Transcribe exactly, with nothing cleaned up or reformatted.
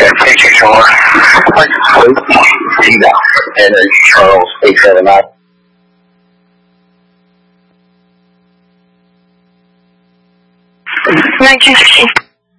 Thank you so much. And then Charles, eight seven nine. nineteen sixty.